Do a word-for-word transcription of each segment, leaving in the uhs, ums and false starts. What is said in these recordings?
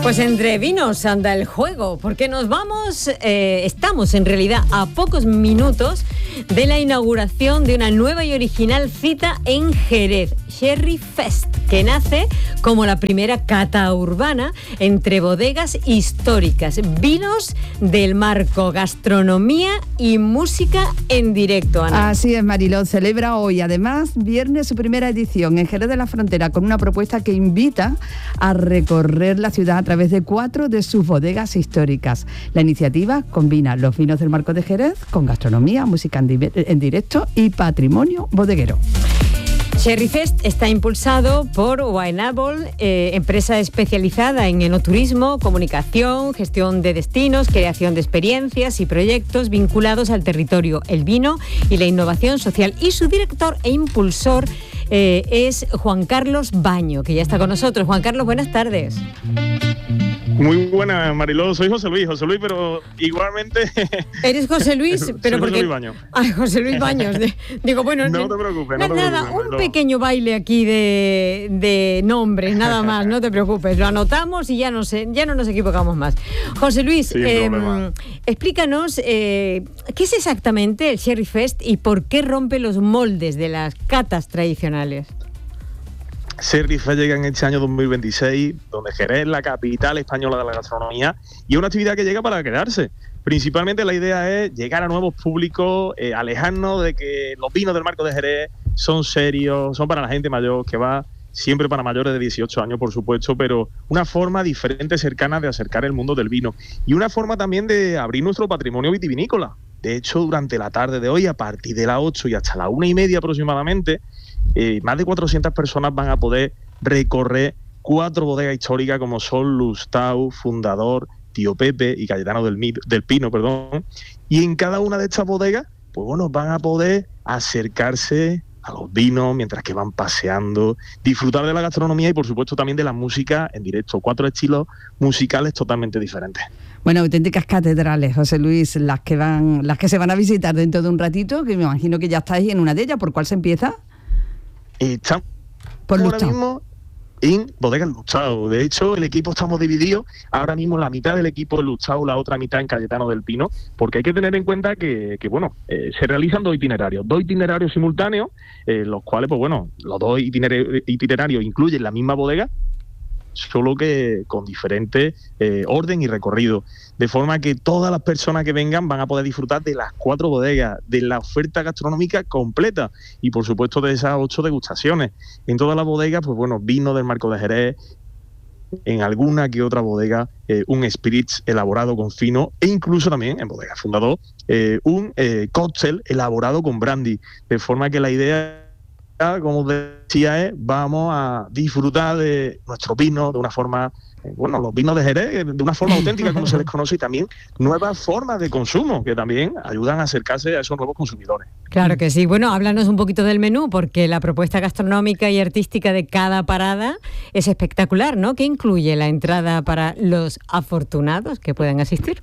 Pues entre vinos anda el juego, porque nos vamos, eh, estamos en realidad a pocos minutos de la inauguración de una nueva y original cita en Jerez, Sherry Fest, que nace como la primera cata urbana entre bodegas históricas, vinos del marco, gastronomía y música en directo, Ana. Así es, Mariló, celebra hoy, además, viernes su primera edición en Jerez de la Frontera, con una propuesta que invita a recorrer la ciudad a través de cuatro de sus bodegas históricas. La iniciativa combina los vinos del marco de Jerez con gastronomía, música en, di- en directo y patrimonio bodeguero. Sherry Fest está impulsado por Wineable, eh, empresa especializada en enoturismo, comunicación, gestión de destinos, creación de experiencias y proyectos vinculados al territorio, el vino y la innovación social. Y su director e impulsor eh, es Juan Carlos Baño, que ya está con nosotros. Juan Carlos, buenas tardes. Muy buena, Mariló. Soy José Luis, José Luis, pero igualmente... ¿Eres José Luis? Pero porque... José Luis Baños. Ay, José Luis Baños. De... Digo, bueno... No te preocupes, na- no te Nada, preocupes, un no. pequeño baile aquí de, de nombres, nada más, no te preocupes. Lo anotamos y ya no, sé, ya no nos equivocamos más. José Luis, Sin eh, problema. explícanos eh, qué es exactamente el Sherry Fest y por qué rompe los moldes de las catas tradicionales. Sherry Fest llega en este año dos mil veintiséis, donde Jerez es la capital española de la gastronomía y es una actividad que llega para quedarse. Principalmente la idea es llegar a nuevos públicos, eh, alejarnos de que los vinos del marco de Jerez son serios, son para la gente mayor, que va siempre para mayores de dieciocho años, por supuesto, pero una forma diferente, cercana de acercar el mundo del vino y una forma también de abrir nuestro patrimonio vitivinícola. De hecho, durante la tarde de hoy, a partir de las ocho y hasta las una y media aproximadamente, eh, más de cuatrocientas personas van a poder recorrer cuatro bodegas históricas como son Lustau, Fundador, Tío Pepe y Cayetano del, Mi- del Pino, perdón. Y en cada una de estas bodegas, pues bueno, van a poder acercarse a los vinos mientras que van paseando, disfrutar de la gastronomía y por supuesto también de la música en directo. Cuatro estilos musicales totalmente diferentes. Bueno, auténticas catedrales, José Luis, las que van, las que se van a visitar dentro de un ratito, que me imagino que ya estáis en una de ellas. ¿Por cuál se empieza? Estamos Por ahora Lustau. mismo en Bodegas Lustau. De hecho, el equipo estamos divididos. Ahora mismo la mitad del equipo en Lustau, la otra mitad en Cayetano del Pino, porque hay que tener en cuenta que, que bueno, eh, se realizan dos itinerarios, dos itinerarios simultáneos, eh, los cuales, pues bueno, los dos itinerarios, itinerarios incluyen la misma bodega, solo que con diferente eh, orden y recorrido, de forma que todas las personas que vengan van a poder disfrutar de las cuatro bodegas, de la oferta gastronómica completa y por supuesto de esas ocho degustaciones. En todas las bodegas, pues bueno, vino del marco de Jerez, en alguna que otra bodega eh, un spirits elaborado con fino e incluso también en Bodega Fundador eh, un eh, cóctel elaborado con brandy, de forma que la idea, como decía, es vamos a disfrutar de nuestro vino de una forma, eh, bueno, los vinos de Jerez, de una forma auténtica como se les conoce, y también nuevas formas de consumo que también ayudan a acercarse a esos nuevos consumidores. Claro que sí. Bueno, háblanos un poquito del menú, porque la propuesta gastronómica y artística de cada parada es espectacular, ¿no? ¿Qué incluye la entrada para los afortunados que puedan asistir?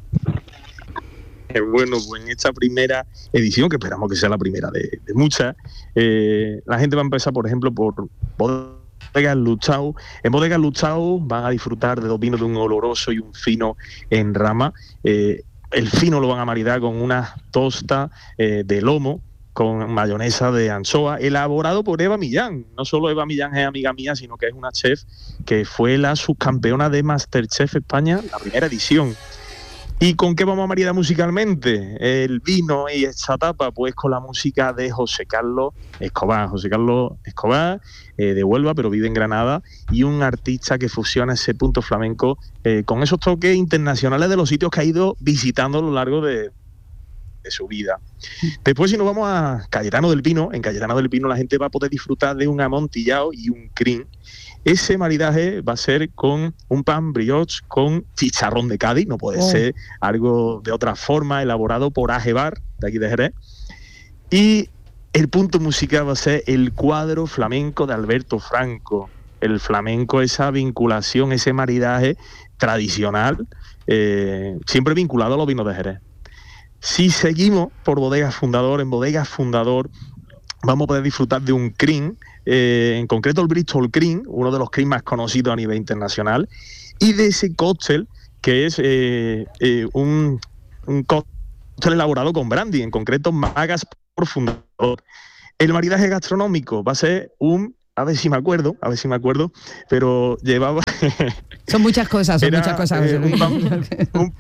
Bueno, pues en esta primera edición, que esperamos que sea la primera de, de muchas, eh, la gente va a empezar, por ejemplo, por Bodegas Lustau. En Bodegas Lustau van a disfrutar de dos vinos, de un oloroso y un fino en rama. Eh, el fino lo van a maridar con una tosta eh, de lomo, con mayonesa de anchoa, elaborado por Eva Millán. No solo Eva Millán es amiga mía, sino que es una chef que fue la subcampeona de Masterchef España, la primera edición. ¿Y con qué vamos a maridar musicalmente el vino y esta tapa? Pues con la música de José Carlos Escobar. José Carlos Escobar, eh, de Huelva, pero vive en Granada, y un artista que fusiona ese punto flamenco eh, con esos toques internacionales de los sitios que ha ido visitando a lo largo de, de su vida. Después, si nos vamos a Cayetano del Pino, en Cayetano del Pino la gente va a poder disfrutar de un amontillado y un cream. Ese maridaje va a ser con un pan brioche con chicharrón de Cádiz, no puede Oh. ser algo de otra forma, elaborado por Ajebar, de aquí de Jerez. Y el punto musical va a ser el cuadro flamenco de Alberto Franco. El flamenco, esa vinculación, ese maridaje tradicional, eh, siempre vinculado a los vinos de Jerez. Si seguimos por Bodegas Fundador, en Bodegas Fundador vamos a poder disfrutar de un cream, eh, en concreto el Bristol Cream, uno de los cream más conocidos a nivel internacional, y de ese cóctel que es eh, eh, un, un cóctel elaborado con brandy, en concreto Magas Profundador. El maridaje gastronómico va a ser un, a ver si me acuerdo, a ver si me acuerdo, pero llevaba... Son muchas cosas, son Era, muchas cosas. Eh, un, pan, un,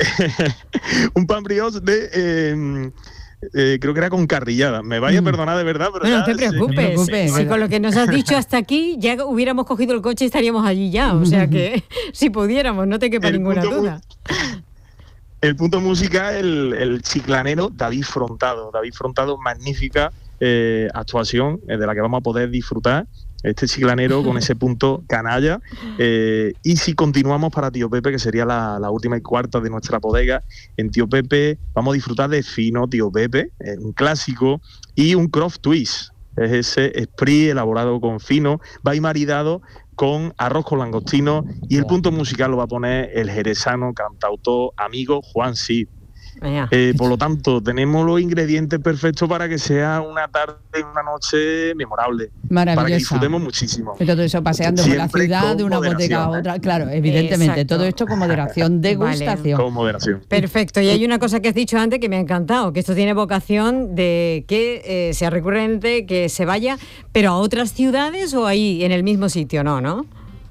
un pan brioche de... Eh, Eh, creo que era con carrillada. Me vaya a perdonar de verdad, pero no, ya, no te preocupes. Sí, sí, sí, sí, con lo que nos has dicho hasta aquí, ya hubiéramos cogido el coche y estaríamos allí ya. O sea que si pudiéramos, no te quepa el ninguna punto, duda. El punto musical, el, el chiclanero David Frontado. David Frontado, magnífica eh, actuación eh, de la que vamos a poder disfrutar. Este chiclanero con ese punto canalla. Eh, y si continuamos para Tío Pepe, que sería la, la última y cuarta de nuestra bodega, en Tío Pepe vamos a disfrutar de fino Tío Pepe, eh, un clásico, y un croft twist. Es ese esprit elaborado con fino, va a ir maridado con arroz con langostino, y el punto musical lo va a poner el jerezano, cantautor, amigo Juan Cid. Eh, por lo tanto, tenemos los ingredientes perfectos para que sea una tarde, una noche memorable. Maravillosa. Para que disfrutemos muchísimo. Y todo eso paseando Siempre por la ciudad, de una bodega a ¿eh? otra. Claro, evidentemente, Exacto. todo esto con moderación, degustación. Con moderación. Perfecto. Y hay una cosa que has dicho antes que me ha encantado, que esto tiene vocación de que eh, sea recurrente, que se vaya, pero a otras ciudades o ahí, en el mismo sitio, no, ¿no?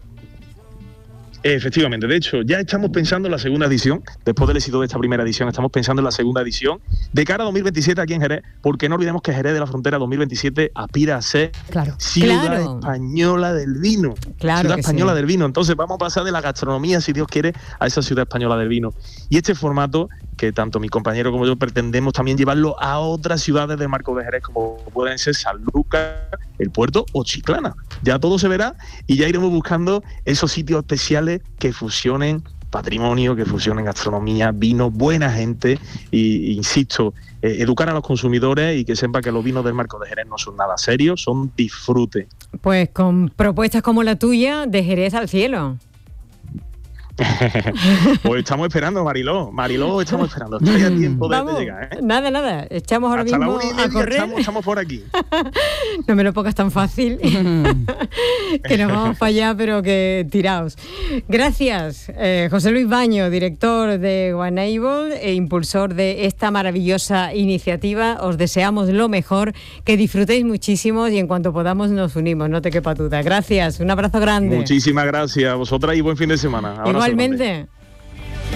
Efectivamente, de hecho, ya estamos pensando en la segunda edición, después del éxito de esta primera edición, estamos pensando en la segunda edición, de cara a dos mil veintisiete aquí en Jerez, porque no olvidemos que Jerez de la Frontera dos mil veintisiete aspira a ser Claro. ciudad Claro. española del vino, Claro ciudad que española sí. del vino, entonces vamos a pasar de la gastronomía, si Dios quiere, a esa ciudad española del vino. Y este formato, que tanto mi compañero como yo pretendemos también llevarlo a otras ciudades del marco de Jerez, como pueden ser Sanlúcar, El Puerto o Chiclana. Ya todo se verá y ya iremos buscando esos sitios especiales que fusionen patrimonio, que fusionen gastronomía, vino, buena gente y, insisto, eh, educar a los consumidores y que sepan que los vinos del marco de Jerez no son nada serios, son disfrute. Pues con propuestas como la tuya, de Jerez al cielo. Pues estamos esperando, Mariló. Mariló, estamos esperando. Estoy a tiempo de, Vamos, de llegar, ¿eh? nada, nada. Echamos ahora Hasta la mismo una y a media correr. estamos, estamos por aquí. No me lo pongas tan fácil. Que nos vamos para allá, pero que tiraos. Gracias, eh, José Luis Baño, director de OneAble e impulsor de esta maravillosa iniciativa. Os deseamos lo mejor, que disfrutéis muchísimo y en cuanto podamos nos unimos, no te quepa duda. Gracias, un abrazo grande. Muchísimas gracias a vosotras y buen fin de semana. Abrazo Igualmente. grande.